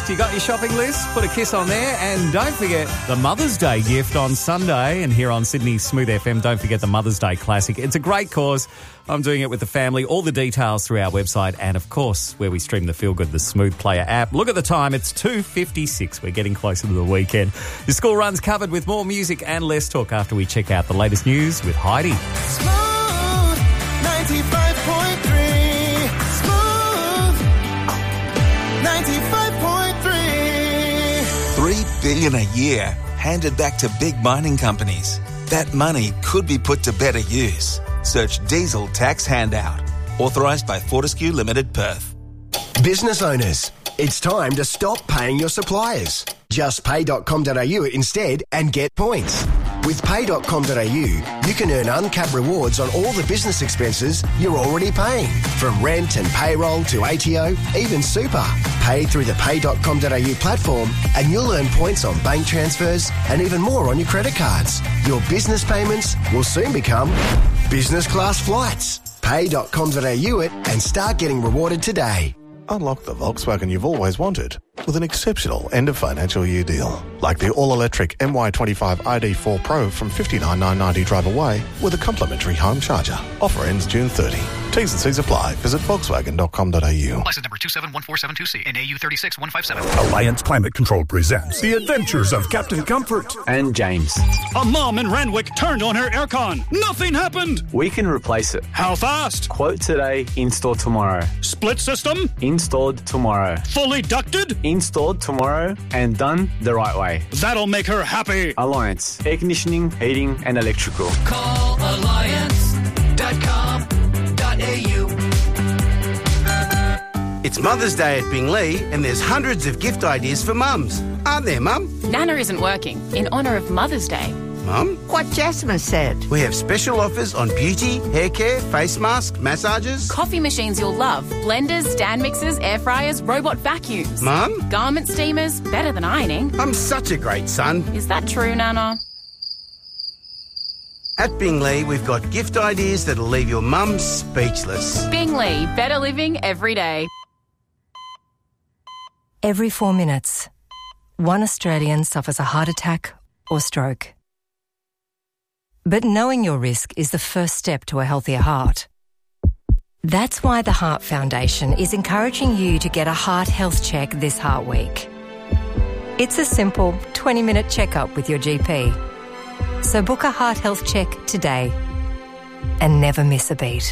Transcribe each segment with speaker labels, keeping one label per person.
Speaker 1: list. You got your shopping list? Put a kiss on there. And don't forget the Mother's Day gift on Sunday. And here on Sydney's Smooth FM, don't forget the Mother's Day Classic. It's a great cause. I'm doing it with the family. All the details through our website and, of course, where we stream the Feel Good, the Smooth Player app. Look at the time. It's 2:56. We're getting closer to the weekend. Your school run's covered with more music and less talk after we check out the latest news with Heidi.
Speaker 2: Smooth 95.3. Smooth 95.3.
Speaker 3: $3 billion a year handed back to big mining companies. That money could be put to better use. Search Diesel Tax Handout. Authorised by Fortescue Limited, Perth.
Speaker 4: Business owners, it's time to stop paying your suppliers. Just pay.com.au instead and get points. With pay.com.au, you can earn uncapped rewards on all the business expenses you're already paying. From rent and payroll to ATO, even super. Pay through the pay.com.au platform and you'll earn points on bank transfers and even more on your credit cards. Your business payments will soon become business class flights. Pay.com.au it and start getting rewarded today.
Speaker 5: Unlock the Volkswagen you've always wanted with an exceptional end-of-financial year deal. Like the all-electric MY25 ID4 Pro from $59,990 drive away with a complimentary home charger. Offer ends June 30. T's and C's apply. Visit Volkswagen.com.au.
Speaker 6: License number 271472C and AU 36157.
Speaker 7: Alliance Climate Control presents The Adventures of Captain Comfort
Speaker 8: and James.
Speaker 7: A mom in Randwick turned on her aircon. Nothing happened.
Speaker 8: We can replace it.
Speaker 7: How fast?
Speaker 8: Quote today, install tomorrow.
Speaker 7: Split system?
Speaker 8: Installed tomorrow.
Speaker 7: Fully ducted?
Speaker 8: Installed tomorrow and done the right way.
Speaker 7: That'll make her happy.
Speaker 8: Alliance. Air conditioning, heating and electrical.
Speaker 6: Call alliance.com.au.
Speaker 9: It's Mother's Day at Binglee and there's hundreds of gift ideas for mums. Aren't there, Mum?
Speaker 10: Nana isn't working in honour of Mother's Day.
Speaker 9: Mum?
Speaker 11: What Jasmine said.
Speaker 9: We have special offers on beauty, hair care, face masks, massages.
Speaker 10: Coffee machines you'll love. Blenders, stand mixers, air fryers, robot vacuums.
Speaker 9: Mum?
Speaker 10: Garment steamers, better than ironing.
Speaker 9: I'm such a great son.
Speaker 10: Is that true, Nana?
Speaker 9: At Binglee, we've got gift ideas that'll leave your mum speechless.
Speaker 10: Binglee, better living every day.
Speaker 12: Every 4 minutes, one Australian suffers a heart attack or stroke. But knowing your risk is the first step to a healthier heart. That's why the Heart Foundation is encouraging you to get a heart health check this Heart Week. It's a simple 20-minute checkup with your GP. So book a heart health check today and never miss a beat.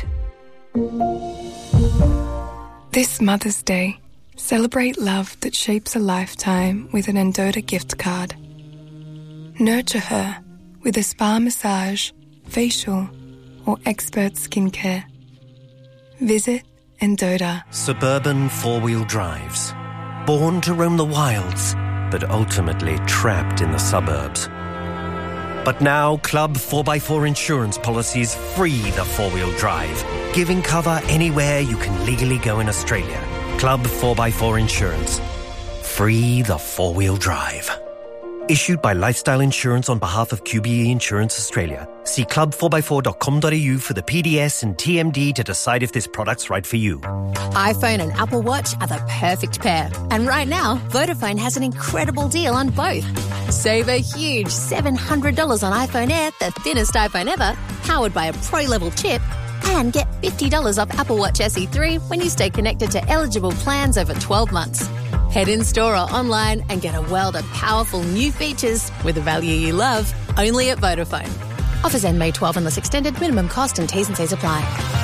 Speaker 13: This Mother's Day, celebrate love that shapes a lifetime with an Endota gift card. Nurture her with a spa massage, facial or expert skincare. Visit Endota.
Speaker 14: Suburban four-wheel drives. Born to roam the wilds, but ultimately trapped in the suburbs. But now, Club 4x4 insurance policies free the four-wheel drive, giving cover anywhere you can legally go in Australia. Club 4x4 Insurance. Free the four-wheel drive. Issued by Lifestyle Insurance on behalf of QBE Insurance Australia. See club4x4.com.au for the PDS and TMD to decide if this product's right for you.
Speaker 15: iPhone and Apple Watch are the perfect pair. And right now, Vodafone has an incredible deal on both. Save a huge $700 on iPhone Air, the thinnest iPhone ever, powered by a Pro-level chip, and get $50 off Apple Watch SE3 when you stay connected to eligible plans over 12 months. Head in-store or online and get a world of powerful new features with the value you love, only at Vodafone. Offers end May 12 unless extended. Minimum cost and T's and C's apply.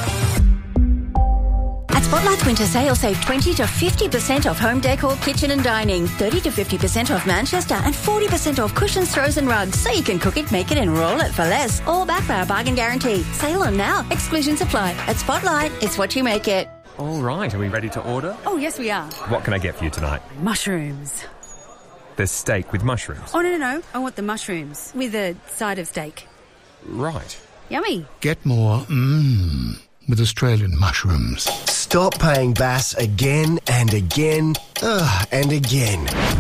Speaker 16: At Spotlight's winter sale, save 20 to 50% off home decor, kitchen and dining, 30 to 50% off Manchester and 40% off cushions, throws and rugs, so you can cook it, make it and roll it for less. All backed by our bargain guarantee. Sale on now. Exclusions apply. At Spotlight, it's what you make it.
Speaker 17: All right, are we ready to order?
Speaker 16: Oh, yes, we are.
Speaker 17: What can I get for you tonight?
Speaker 16: Mushrooms.
Speaker 17: There's steak with mushrooms.
Speaker 16: Oh, no. I want the mushrooms with a side of steak.
Speaker 17: Right.
Speaker 16: Yummy.
Speaker 18: Get more with Australian mushrooms.
Speaker 4: Stop paying Bass again and again and again.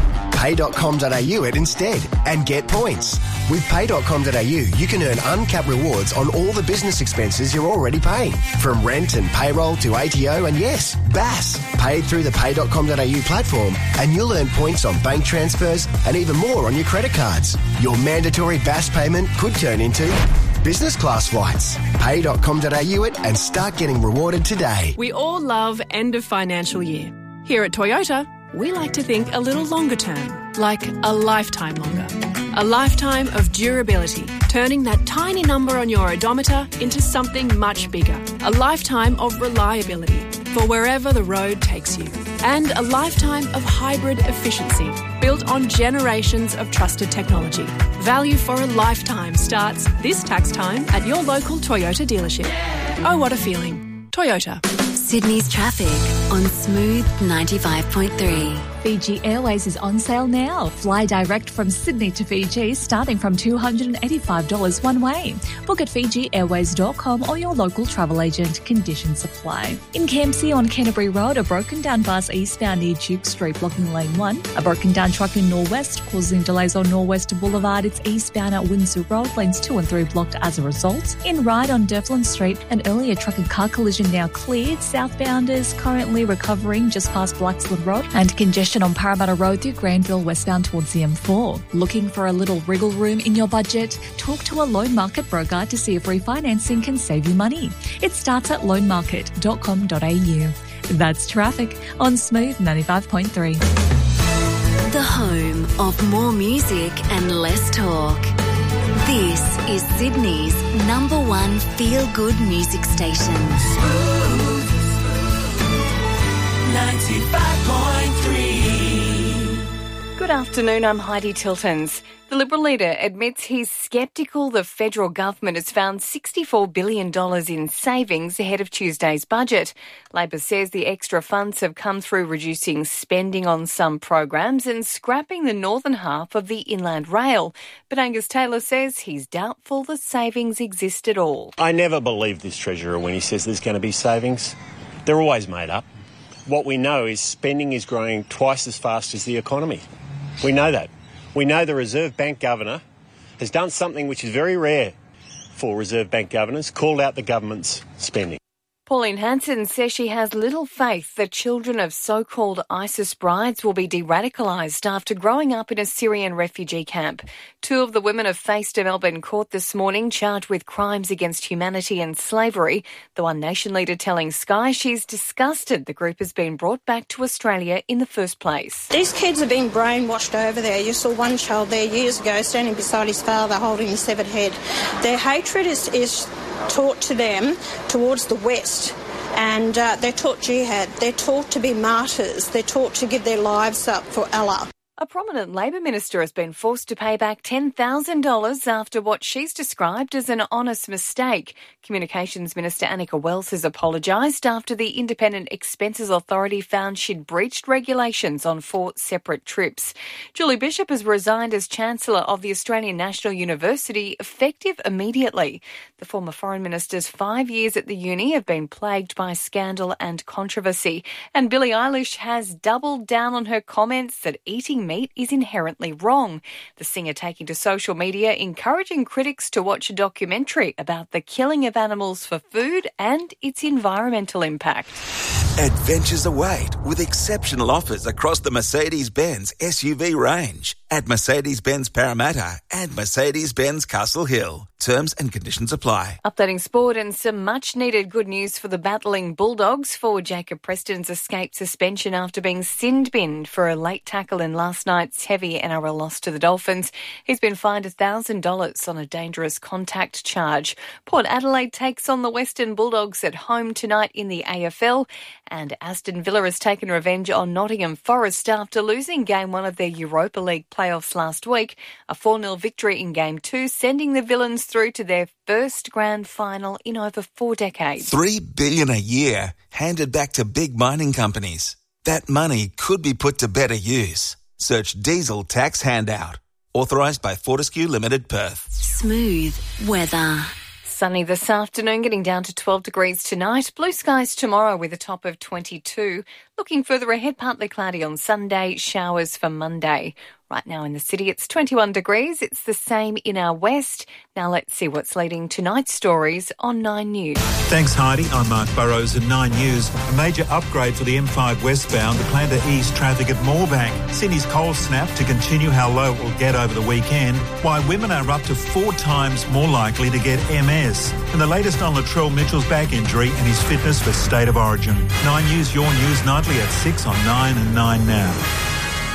Speaker 4: pay.com.au it instead and get points. With pay.com.au, you can earn uncapped rewards on all the business expenses you're already paying, from rent and payroll to ATO and, yes, BAS, paid through the pay.com.au platform, and you'll earn points on bank transfers and even more on your credit cards. Your mandatory BAS payment could turn into business class flights. Pay.com.au it and start getting rewarded today.
Speaker 11: We all love end of financial year. Here at Toyota, we like to think a little longer term, like a lifetime longer. A lifetime of durability, turning that tiny number on your odometer into something much bigger. A lifetime of reliability for wherever the road takes you. And a lifetime of hybrid efficiency, built on generations of trusted technology. Value for a lifetime starts this tax time at your local Toyota dealership. Oh, what a feeling. Toyota.
Speaker 19: Sydney's traffic on Smooth 95.3.
Speaker 20: Fiji Airways is on sale now. Fly direct from Sydney to Fiji starting from $285 one way. Book at FijiAirways.com or your local travel agent. Conditions apply. In Campsie on Canterbury Road, a broken down bus eastbound near Duke Street blocking lane 1. A broken down truck in Norwest causing delays on Norwest Boulevard. It's eastbound at Windsor Road, lanes 2 and 3 blocked as a result. In Ryde on Devlin Street, an earlier truck and car collision now cleared. Southbounders currently recovering just past Blacksland Road, and congestion on Parramatta Road through Granville westbound towards the M4. Looking for a little wriggle room in your budget? Talk to a loan market broker to see if refinancing can save you money. It starts at loanmarket.com.au. That's traffic on Smooth 95.3.
Speaker 19: The home of more music and less talk. This is Sydney's #1 feel-good music station.
Speaker 21: 95.3. Good afternoon, I'm Heidi Tiltons. The Liberal leader admits he's sceptical the federal government has found $64 billion in savings ahead of Tuesday's budget. Labor says the extra funds have come through reducing spending on some programs and scrapping the northern half of the Inland Rail. But Angus Taylor says he's doubtful the savings exist at all.
Speaker 22: I never believe this Treasurer when he says there's going to be savings. They're always made up. What we know is spending is growing twice as fast as the economy. We know that. We know the Reserve Bank Governor has done something which is very rare for Reserve Bank governors, called out the government's spending.
Speaker 21: Pauline Hanson says she has little faith that children of so-called ISIS brides will be de-radicalised after growing up in a Syrian refugee camp. 2 of the women have faced a Melbourne court this morning charged with crimes against humanity and slavery. The One Nation leader telling Sky she's disgusted the group has been brought back to Australia in the first place.
Speaker 23: These kids are being brainwashed over there. You saw one child there years ago standing beside his father holding his severed head. Their hatred is taught to them towards the West, and they're taught jihad, they're taught to be martyrs, they're taught to give their lives up for Allah.
Speaker 21: A prominent Labor minister has been forced to pay back $10,000 after what she's described as an honest mistake. Communications Minister Annika Wells has apologised after the Independent Expenses Authority found she'd breached regulations on 4 separate trips. Julie Bishop has resigned as Chancellor of the Australian National University, effective immediately. The former Foreign Minister's 5 years at the uni have been plagued by scandal and controversy, and Billie Eilish has doubled down on her comments that eating meat is inherently wrong. The singer taking to social media encouraging critics to watch a documentary about the killing of animals for food and its environmental impact.
Speaker 3: Adventures await with exceptional offers across the Mercedes-Benz SUV range at Mercedes-Benz Parramatta and Mercedes-Benz Castle Hill. Terms and conditions apply.
Speaker 21: Updating sport and some much-needed good news for the battling Bulldogs. Forward Jacob Preston's escaped suspension after being sin-binned for a late tackle in last night's heavy NRL loss to the Dolphins. He's been fined $1,000 on a dangerous contact charge. Port Adelaide takes on the Western Bulldogs at home tonight in the AFL. And Aston Villa has taken revenge on Nottingham Forest after losing Game 1 of their Europa League playoffs last week. A 4-0 victory in Game 2, sending the Villains through to their first grand final in over 4 decades.
Speaker 3: $3 billion a year handed back to big mining companies. That money could be put to better use. Search Diesel Tax Handout. Authorised by Fortescue Limited, Perth.
Speaker 19: Smooth weather.
Speaker 21: Sunny this afternoon, getting down to 12 degrees tonight. Blue skies tomorrow with a top of 22. Looking further ahead, partly cloudy on Sunday, showers for Monday. Right now in the city, it's 21 degrees. It's the same in our west. Now let's see what's leading tonight's stories on 9 News.
Speaker 1: Thanks, Heidi. I'm Mark Burrows in 9 News. A major upgrade for the M5 westbound to plan to ease traffic at Moorebank. Sydney's cold snap to continue how low it will get over the weekend. Why women are up to 4 times more likely to get MS. And the latest on Latrell Mitchell's back injury and his fitness for State of Origin. 9 News, your news nightly at 6 on 9 and 9 now.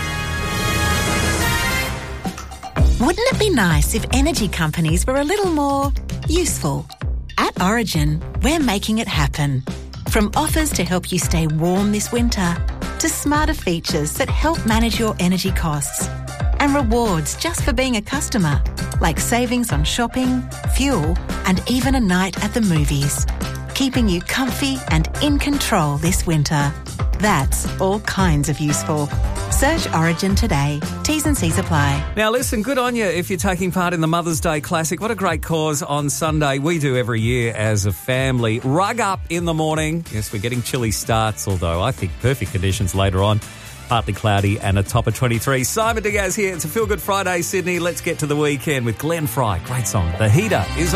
Speaker 2: Wouldn't it be nice if energy companies were a little more useful? At Origin, we're making it happen. From offers to help you stay warm this winter, to smarter features that help manage your energy costs, and rewards just for being a customer, like savings on shopping, fuel, and even a night at the movies, keeping you comfy and in control this winter. That's all kinds of useful. Search Origin today. T's and C's apply.
Speaker 5: Now listen, good on you if you're taking part in the Mother's Day Classic. What a great cause on Sunday. We do every year as a family. Rug up in the morning. Yes, we're getting chilly starts, although I think perfect conditions later on. Partly cloudy and a top of 23. Simon Diaz here. It's a Feel Good Friday, Sydney. Let's get to the weekend with Glenn Fry. Great song. The Heater is